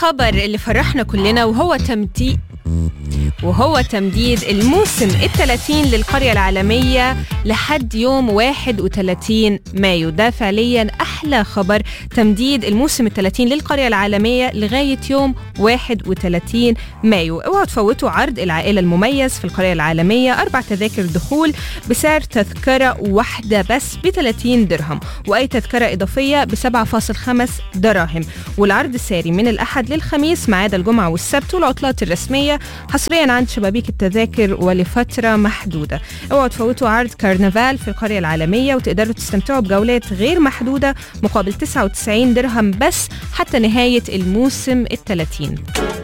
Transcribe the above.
الخبر اللي فرحنا كلنا وهو تمديد الموسم 30 للقرية العالمية لحد يوم 31 مايو. ده فعليا أحلى خبر، تمديد الموسم 30 للقرية العالمية لغاية يوم 31 مايو. اوعوا تفوتوا عرض العائلة المميز في القرية العالمية، 4 تذاكر دخول بسعر تذكرة واحدة بس ب30 درهم، وأي تذكرة إضافية ب7.5 دراهم. والعرض ساري من الأحد للخميس ما عدا الجمعة والسبت والعطلات الرسمية، حصريا عند شبابيك التذاكر ولفترة محدودة. اوعوا تفوتوا عرض كرنفال في القرية العالمية، وتقدروا تستمتعوا بجولات غير محدودة مقابل 99 درهم بس حتى نهاية الموسم 30.